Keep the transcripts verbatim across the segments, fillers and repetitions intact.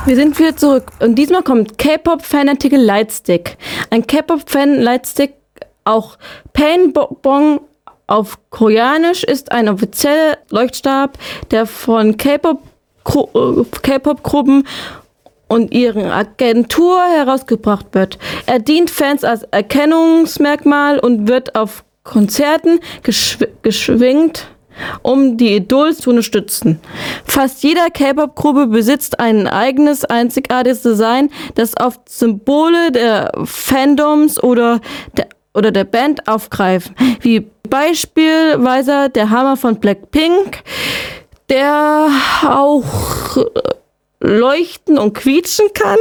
Wir sind wieder zurück und diesmal kommt K-Pop-Fanartikel Lightstick. Ein K-Pop-Fan-Lightstick, auch Paintbong auf Koreanisch, ist ein offizieller Leuchtstab, der von K-Pop-Gruppen und ihren Agentur herausgebracht wird. Er dient Fans als Erkennungsmerkmal und wird auf Konzerten geschw- geschwingt, um die Idols zu unterstützen. Fast jeder K-Pop-Gruppe besitzt ein eigenes, einzigartiges Design, das oft Symbole der Fandoms oder der, oder der Band aufgreifen, wie beispielsweise der Hammer von Blackpink, der auch leuchten und quietschen kann,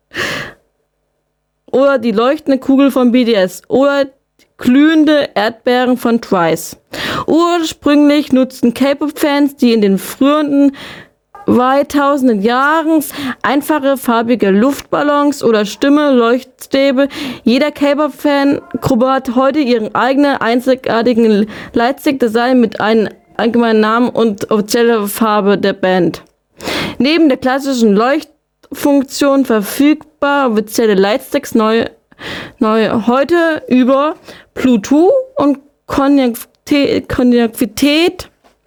oder die leuchtende Kugel von B T S oder glühende Erdbeeren von Twice. Ursprünglich nutzten K-Pop-Fans, die in den früheren zweitausenden Jahren einfache farbige Luftballons oder Stimme-Leuchtstäbe. Jeder K-Pop-Fan-Gruppe hat heute ihren eigenen einzigartigen Lightstick-Design mit einem allgemeinen Namen und offizieller Farbe der Band. Neben der klassischen Leuchtfunktion verfügbar offizielle Lightsticks neu, neu heute über Bluetooth und Konnektivität.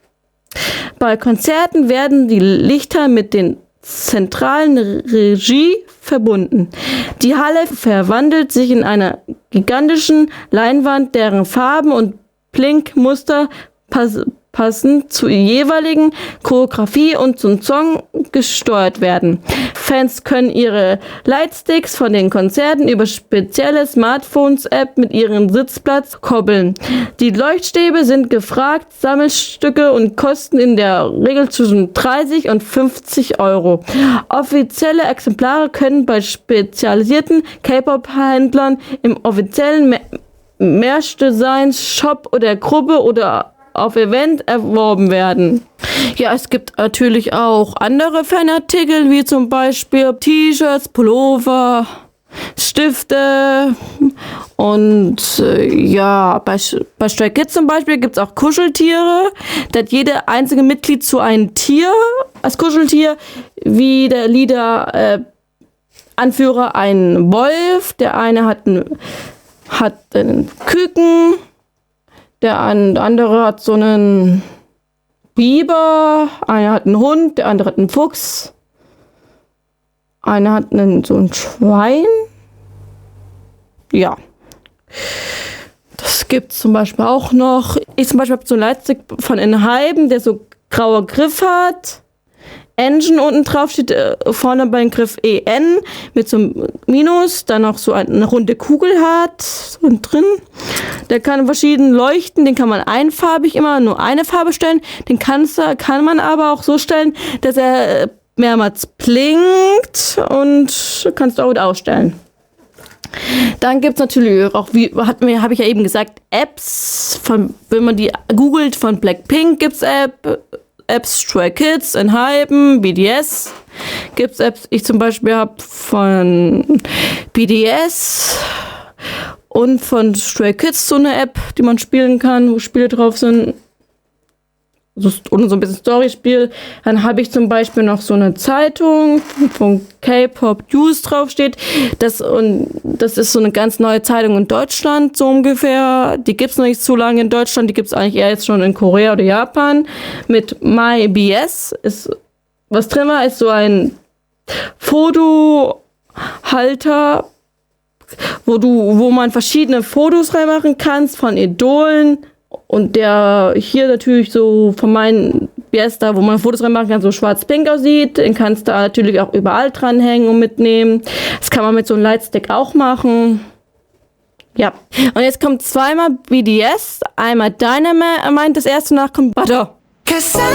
Bei Konzerten werden die Lichter mit den zentralen Regie verbunden. Die Halle verwandelt sich in einer gigantischen Leinwand, deren Farben und Blinkmuster passen passend zur jeweiligen Choreografie und zum Song gesteuert werden. Fans können ihre Lightsticks von den Konzerten über spezielle Smartphones-App mit ihrem Sitzplatz koppeln. Die Leuchtstäbe sind gefragt, Sammelstücke und kosten in der Regel zwischen dreißig und fünfzig Euro. Offizielle Exemplare können bei spezialisierten K-Pop-Händlern im offiziellen Merch-Designs-Shop oder Gruppe oder auf Event erworben werden. Ja, es gibt natürlich auch andere Fanartikel, wie zum Beispiel T-Shirts, Pullover, Stifte und äh, ja, bei, bei Stray Kids zum Beispiel gibt es auch Kuscheltiere. Da hat jede einzige Mitglied zu einem Tier als Kuscheltier, wie der Leader äh, Anführer einen Wolf, der eine hat einen, hat einen Küken, der andere hat so einen Biber, einer hat einen Hund, der andere hat einen Fuchs, einer hat einen, so ein Schwein. Ja. Das gibt es zum Beispiel auch noch. Ich zum Beispiel habe so einen Lightstick von Enhypen, der so grauer Griff hat. Engine unten drauf steht äh, vorne beim Griff E N mit so einem Minus, dann noch so eine runde Kugel hat und drin. Der kann verschieden leuchten, den kann man einfarbig immer nur eine Farbe stellen. Den kannst, kann man aber auch so stellen, dass er mehrmals blinkt und kannst du auch wieder ausstellen. Dann gibt es natürlich auch, wie habe ich ja eben gesagt, Apps, von, wenn man die googelt, von Blackpink gibt es App. Apps, Stray Kids, Enhypen, B T S. Gibt's Apps, ich zum Beispiel habe von B T S und von Stray Kids so eine App, die man spielen kann, wo Spiele drauf sind. Und so ein bisschen Storyspiel. Dann habe ich zum Beispiel noch so eine Zeitung, wo K-Pop News draufsteht. Das, und das ist so eine ganz neue Zeitung in Deutschland, so ungefähr. Die gibt es noch nicht so lange in Deutschland. Die gibt es eigentlich eher jetzt schon in Korea oder Japan. Mit MyBS ist, was drin war, ist so ein Fotohalter, wo du, wo man verschiedene Fotos reinmachen kannst von Idolen. Und der hier natürlich so von meinen B S da, wo man Fotos reinmachen kann, so schwarz-pink aussieht, den kannst du natürlich auch überall dranhängen und mitnehmen. Das kann man mit so einem Lightstick auch machen. Ja. Und jetzt kommt zweimal B T S, einmal Dynamite, meint das erste nach kommt Butter. Cause